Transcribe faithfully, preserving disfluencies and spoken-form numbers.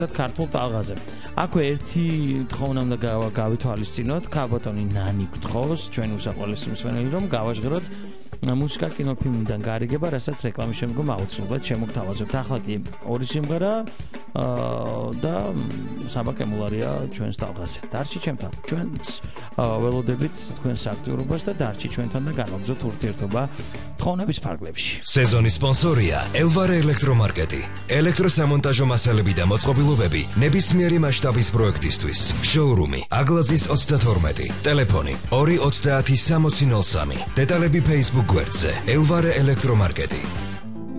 ქართულ ტალღაზე. აქვე ერთი თხოვნა უნდა გავითვალისწინოთ, ქაბატონი ნანი გთხოვს ჩვენ უსაყვარლესი მსმენელი რომ გავაჟღეროთ მუსიკა კინოფილმიდან გარიგება, რასაც რეკლამის შემდგომ აუცილებლად შემოგთავაზებთ. ახლა კი ორი სიმღერა და საბა კემულარია ჩვენს ტალღაზე. დარჩი ჩემთან. ჩვენც ველოდებით თქვენს აქტიურობას და დარჩი ჩვენთან და განვაგრძოთ ურთიერთობა თხოვნების ფარგლებში. სეზონის სპონსორია ელვარე ელექტრომარკეტი. ელექტროსამონტაჟო მასალები და მოწყობილობები ნებისმიერი მასშტაბის პროექტისთვის. შოურუმი აგლაძის ოცდათორმეტი. ტელეფონი ორი ოცდაათი სამოცი ნოლ სამი. დეტალები Facebook გვერდზე ელვარე ელექტრომარკეტი.